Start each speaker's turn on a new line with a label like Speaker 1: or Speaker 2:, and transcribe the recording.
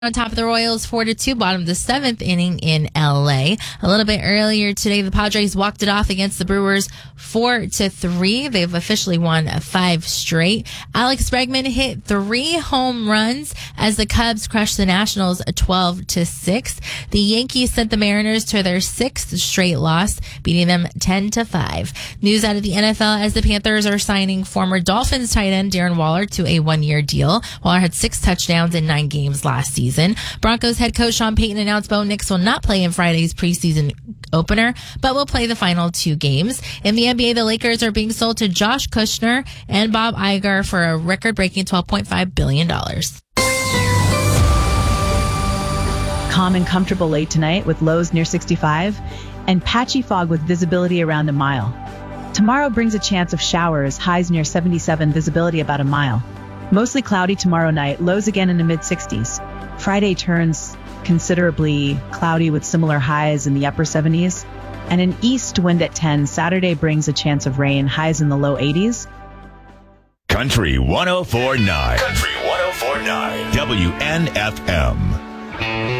Speaker 1: On top of the Royals 4-2, bottom of the seventh inning in LA. A little bit earlier today, the Padres walked it off against the Brewers 4-3. They've officially won 5 straight. Alex Bregman hit 3 home runs as the Cubs crushed the Nationals 12-6. The Yankees sent the Mariners to their 6th straight loss, beating them 10-5. News out of the NFL as the Panthers are signing former Dolphins tight end Darren Waller to a 1-year deal. Waller had 6 touchdowns in 9 games last season. Broncos head coach Sean Payton announced Bo Nix will not play in Friday's preseason opener, but will play the final 2 games. In the NBA, the Lakers are being sold to Josh Kushner and Bob Iger for a record-breaking $12.5 billion.
Speaker 2: Calm and comfortable late tonight with lows near 65 and patchy fog with visibility around a mile. Tomorrow brings a chance of showers, highs near 77, visibility about a mile. Mostly cloudy tomorrow night, lows again in the mid-60s. Friday turns considerably cloudy with similar highs in the upper 70s. And an east wind at 10. Saturday brings a chance of rain, highs in the low 80s.
Speaker 3: Country 104.9. Country 104.9. WNFM.